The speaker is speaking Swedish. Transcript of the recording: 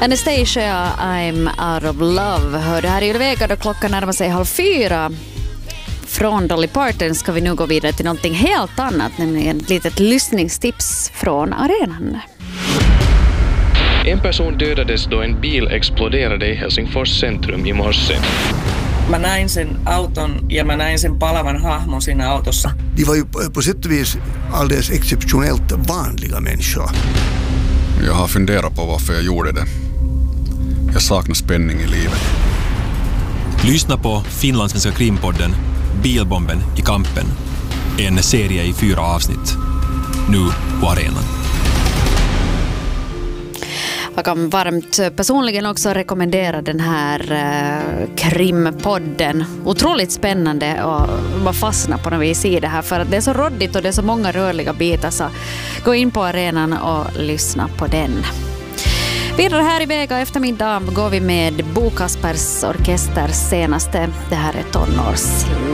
Anastasia, I'm out of love. Hör du här i Ylvega då klockan närmar sig 3:30. Från Dolly Parton ska vi nu gå vidare till någonting helt annat, nämligen ett litet lyssningstips från arenan. En person dödades då en bil exploderade i Helsingfors centrum i morse. Mä näin sen auton ja mä näin sen palavan hahmon siinä autossa. De var ju på sätt och vis alldeles exceptionellt vanliga människor. Jag har funderat på varför jag gjorde det. Jag saknar spänning i livet. Lyssna på finlandssvenska krimpodden Bilbomben i kampen. En serie i 4 avsnitt. Nu på arenan. Jag kan varmt personligen också rekommendera den här krimpodden. Otroligt spännande och bara fastna på något vis i det här, för att det är så råddigt och det är så många rörliga bitar, så gå in på arenan och lyssna på den. Vidare här i Vega eftermiddag går vi med Bo Kaspers orkesters senaste. Det här är tonårsläge.